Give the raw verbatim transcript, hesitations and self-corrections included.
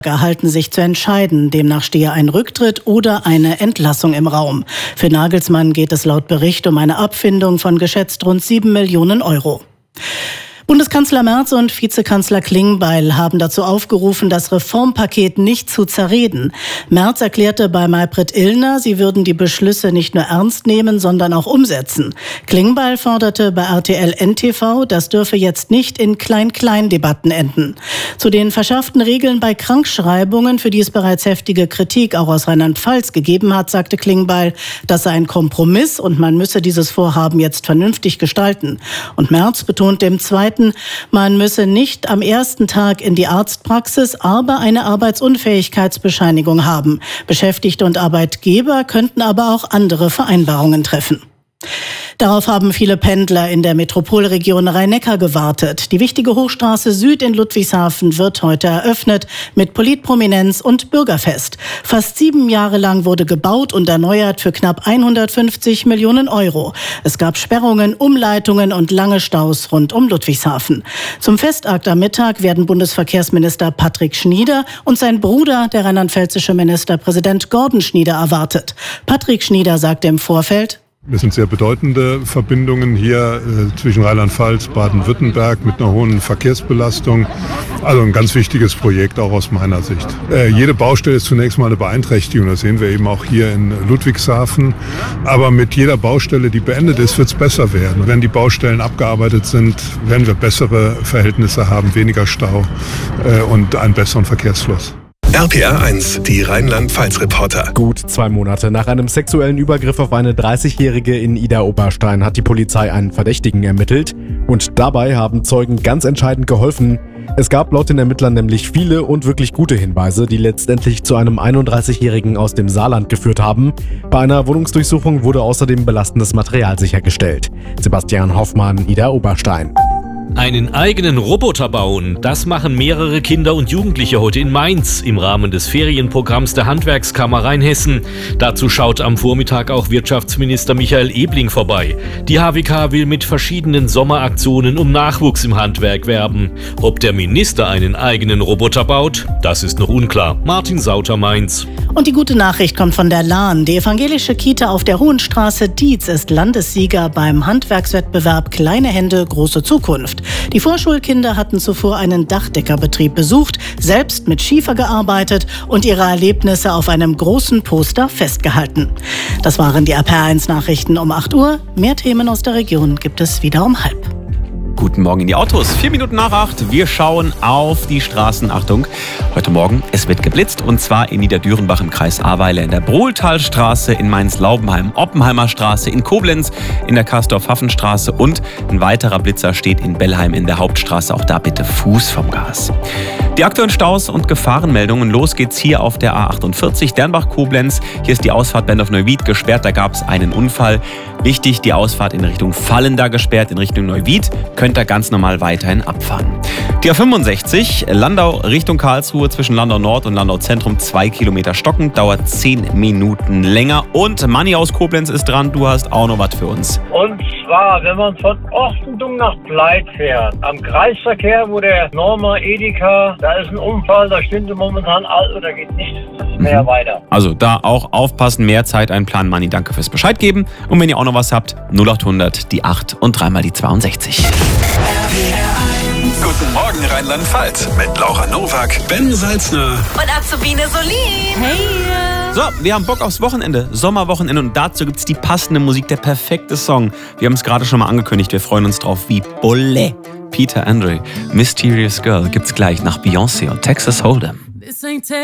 erhalten sich zu entscheiden. Demnach stehe ein Rücktritt oder eine Entlassung im Raum. Für Nagelsmann geht es laut Bericht um eine Abfindung von geschätzt rund sieben Millionen Euro. Bundeskanzler Merz und Vizekanzler Klingbeil haben dazu aufgerufen, das Reformpaket nicht zu zerreden. Merz erklärte bei Maybrit Illner, sie würden die Beschlüsse nicht nur ernst nehmen, sondern auch umsetzen. Klingbeil forderte bei R T L N T V, das dürfe jetzt nicht in Klein-Klein-Debatten enden. Zu den verschärften Regeln bei Krankschreibungen, für die es bereits heftige Kritik auch aus Rheinland-Pfalz gegeben hat, sagte Klingbeil, das sei ein Kompromiss und man müsse dieses Vorhaben jetzt vernünftig gestalten. Und Merz betont dem Zweiten, man müsse nicht am ersten Tag in die Arztpraxis, aber eine Arbeitsunfähigkeitsbescheinigung haben. Beschäftigte und Arbeitgeber könnten aber auch andere Vereinbarungen treffen. Darauf haben viele Pendler in der Metropolregion Rhein-Neckar gewartet. Die wichtige Hochstraße Süd in Ludwigshafen wird heute eröffnet mit Politprominenz und Bürgerfest. Fast sieben Jahre lang wurde gebaut und erneuert für knapp hundertfünfzig Millionen Euro. Es gab Sperrungen, Umleitungen und lange Staus rund um Ludwigshafen. Zum Festakt am Mittag werden Bundesverkehrsminister Patrick Schnieder und sein Bruder, der rheinland-pfälzische Ministerpräsident Gordon Schnieder, erwartet. Patrick Schnieder sagte im Vorfeld: Es sind sehr bedeutende Verbindungen hier äh, zwischen Rheinland-Pfalz, Baden-Württemberg mit einer hohen Verkehrsbelastung. Also ein ganz wichtiges Projekt auch aus meiner Sicht. Äh, jede Baustelle ist zunächst mal eine Beeinträchtigung. Das sehen wir eben auch hier in Ludwigshafen. Aber mit jeder Baustelle, die beendet ist, wird es besser werden. Wenn die Baustellen abgearbeitet sind, werden wir bessere Verhältnisse haben, weniger Stau äh, und einen besseren Verkehrsfluss. R P R eins, die Rheinland-Pfalz-Reporter. Gut zwei Monate nach einem sexuellen Übergriff auf eine dreißigjährige in Idar-Oberstein hat die Polizei einen Verdächtigen ermittelt. Und dabei haben Zeugen ganz entscheidend geholfen. Es gab laut den Ermittlern nämlich viele und wirklich gute Hinweise, die letztendlich zu einem einunddreißigjährigen aus dem Saarland geführt haben. Bei einer Wohnungsdurchsuchung wurde außerdem belastendes Material sichergestellt. Sebastian Hoffmann, Idar-Oberstein. Einen eigenen Roboter bauen, das machen mehrere Kinder und Jugendliche heute in Mainz im Rahmen des Ferienprogramms der Handwerkskammer Rheinhessen. Dazu schaut am Vormittag auch Wirtschaftsminister Michael Ebling vorbei. Die H W K will mit verschiedenen Sommeraktionen um Nachwuchs im Handwerk werben. Ob der Minister einen eigenen Roboter baut, das ist noch unklar. Martin Sauter, Mainz. Und die gute Nachricht kommt von der Lahn. Die evangelische Kita auf der Hohenstraße Dietz ist Landessieger beim Handwerkswettbewerb Kleine Hände, große Zukunft. Die Vorschulkinder hatten zuvor einen Dachdeckerbetrieb besucht, selbst mit Schiefer gearbeitet und ihre Erlebnisse auf einem großen Poster festgehalten. Das waren die R P R eins Nachrichten um acht Uhr. Mehr Themen aus der Region gibt es wieder um halb. Guten Morgen in die Autos. Vier Minuten nach acht. Wir schauen auf die Straßen. Achtung, heute Morgen, es wird geblitzt. Und zwar in Niederdürenbach im Kreis Ahrweiler, in der Brohltalstraße, in Mainz-Laubenheim, Oppenheimer Straße, in Koblenz, in der Karsdorf-Pfaffenstraße. Und ein weiterer Blitzer steht in Bellheim in der Hauptstraße. Auch da bitte Fuß vom Gas. Die aktuellen Staus und Gefahrenmeldungen. Los geht's hier auf der A achtundvierzig, Dernbach-Koblenz. Hier ist die Ausfahrt Bendorf-Neuwied gesperrt. Da gab es einen Unfall. Wichtig, die Ausfahrt in Richtung Vallenda gesperrt, in Richtung Neuwied. Könnt ihr ganz normal weiterhin abfahren. Die A fünfundsechzig, Landau Richtung Karlsruhe zwischen Landau Nord und Landau Zentrum, zwei Kilometer stockend, dauert zehn Minuten länger. Und Manni aus Koblenz ist dran, du hast auch noch was für uns. Und zwar, wenn man von Ortendung nach Bleit fährt, am Kreisverkehr, wo der Norma Edeka, da ist ein Unfall, da stimmt momentan alles, da geht nichts mehr mhm. weiter. Also da auch aufpassen, mehr Zeit einplanen. Manni, danke fürs Bescheid geben. Und wenn ihr auch noch was habt, null acht hundert, die acht und dreimal die zweiundsechzig. Guten Morgen Rheinland-Pfalz mit Laura Nowak, Ben Salzner und Azubine Solin. Hey! So, wir haben Bock aufs Wochenende, Sommerwochenende, und dazu gibt's die passende Musik, der perfekte Song. Wir haben es gerade schon mal angekündigt, wir freuen uns drauf wie Bolle. Peter Andre, Mysterious Girl, gibt's gleich nach Beyoncé und Texas Hold'em.